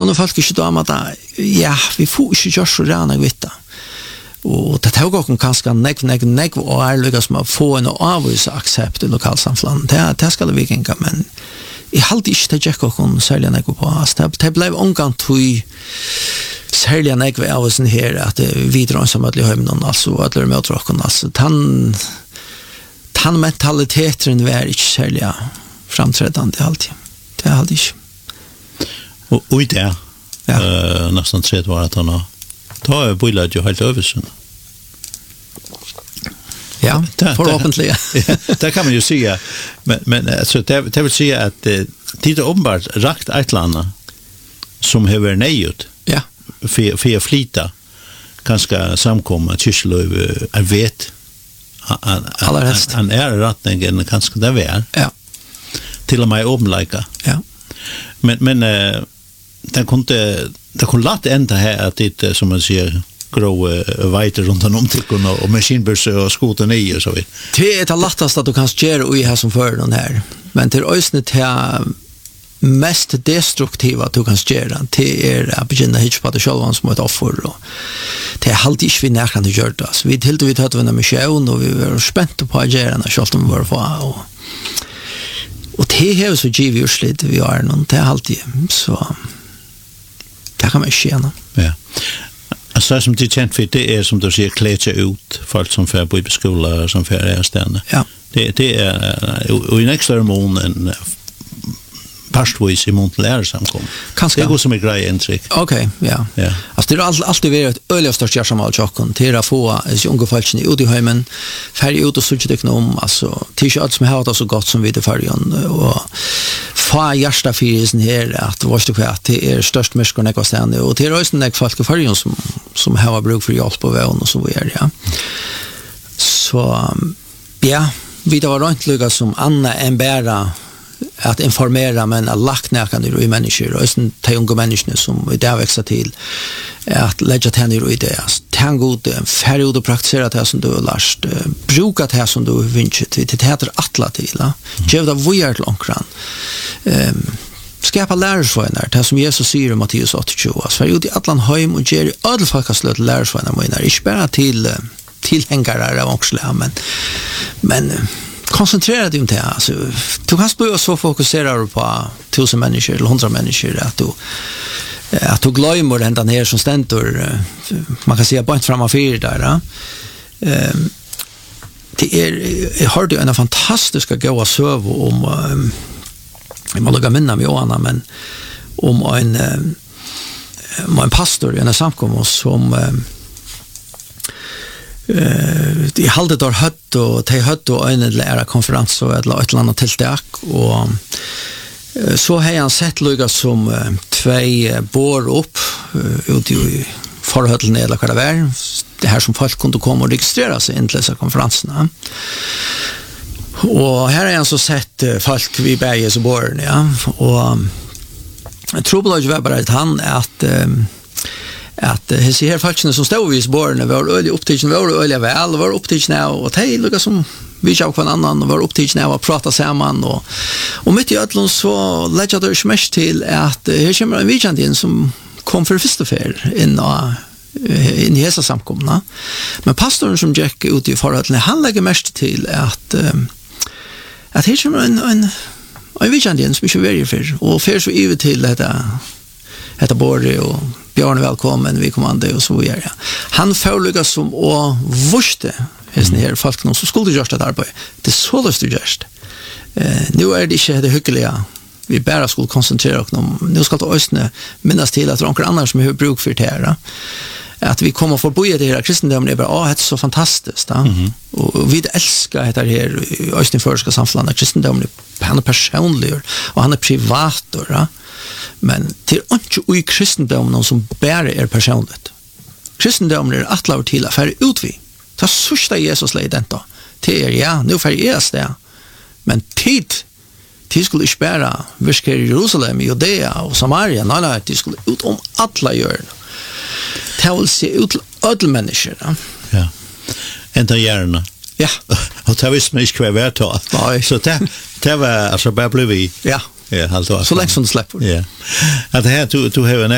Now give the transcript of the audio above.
kunne folk ikke dama da, ja, vi får ikke gjøre så rene gvitta. Og det tar også ganske negv og lykkes med å få en avvise aksept i lokalsamfunnet. Det skal vi ikke, men jeg halte ikke det gikk også særlig negv på. Det ble omgang til særlig negv avvisen her, at vi drar som ødelig høymnen, altså, og ødelig møter oss, altså, den mentaliteten var ikke særlig framtredende alltid. Det hadde ikke. Og i det, nesten 3 år at han har, da er bøylet jo helt øvelsen. Ja, forhåpentlig. Det kan man jo si, men altså, det vil si at det er åpenbart rakt et eller annet som har vært nøyut for å flyte ganske samkommet kyrkjeløv vet han er retningen ganske det vi er. Ja. Til og med åpenleika. Ja. Men det kunne lagt enda her at det, som man sier, grå veiter rundt om tykkene og maskinbørse og skoten i og så vidt. Det er det letteste at du kan gjøre i her som fører den her. Men til øyne til mest destruktiva du kan gjøre, det er å begynne å hitje på det selv som et offer. Det er alltid ikke vi nærkant å gjøre det. Vi tilde vi tatt en mission, og vi var spente på å gjøre det selv om vi var på. Og det er jo så giv vi utslitt vi har noen, det er alltid. Så det kan man ikke gjøre. Ja. Altså det som de kjent for, det er som du sier, klæde seg ut, folk som får bo i skoler, som får er stedene. Ja. Det er jo en ekstra mån enn parstvis i mån til lærersamkom. Kanskje. Det er god som er grei inntrykk. Ok, ja. Altså det har alltid vært et øyelig størst hjertemål tjokken til å få unge folkene ut i heimen, ferdig ut og sørge det om, altså, til ikke alt som har det så godt som vi til fergen, og få hjertefyrelsen her, at det er størst mørker nekva stedende, og til også nek folk i fergen som har bruk for hjelp på veien, og så videre, ja. Så, ja, vi det var rønt lykket som Anna enn bæra att informera men att lagt närkande i människor och sen de unga människorna som det växer till att lägga tänder i det. Tän god färd och praktisera det som du har lärt. Bruka det som du har vinsat. Det heter attla till. Ge det vårt långran. Skapa lärarsvänner. Det som Jesus säger i Matteus 8:20. För ut i allan hem och ger ödelfolkaslut lärarsvänner menar. Inte bara till tillhängare av också men koncentrera dig om det. Alltså, du kan bli så fokusera på 1000 människor eller 100 människor att du glömmer den där som ständer man kan säga bara framför där. Det är har du en fantastiska goda söv om jag må lägga minna mig Johanna men om en pastor i en samkomst som de halde der høtt og de høtt og en læra konferens og et eller annet tiltak og så har han sett lukka som tvei bor opp ut i forhøtlen eller hva det var det her som folk kunne komme og registrera seg inn til disse konferansene og her har han så sett folk vi berges og båren ja og jeg tror på det var bare at han at hese her falskene som stod i spårene var øyelig opptidsen, var øyelig vel, var opptidsen av, og de lukket som vi ikke av hver annan, var opptidsen av å prate sammen, og midt i ødelen så legger det ikke mest til at her kommer en vidkjent som kom for første fer inn i hese samkomna. Men pastoren som gikk ut i forholdene, han legger mest til at her kommer en vidkjent som ikke var i fer, og fer så ivet til dette båret og Bjørn velkommen, vi kommande och så vidare. Han föreligger som och vurste här folk som skulle göra det arbete. Det så löst du just. Nu är det inte det hyggliga. Vi bara skulle koncentrera oss om nu ska ta ösne minnas till att några andra som har bruk för det här. Att vi kommer få bo i det här kristendomen är bara det är så fantastiskt. Och vi älskar det här östniförska samfundet kristendomen han är personlig och han är privat då. Men det är inte i kristendomen som bara personligt. Kristendomen attlaver till att färre ut vi. Det sørsta Jesus lei den då. Det nu färre Jesus det. Men tid skulle ikke bare virke i Jerusalem, Judea og Samaria. Nei, de skulle ut om alla hjørn. Det vil se ut til ødel mennesker. Ja. Enda hjørne. Ja. Og det visste man ikke hva vært til. Nei. Så det var altså bare ble vi. Ja. Ja, halt då. Så länge som det släpper. Ja. Att det här du har en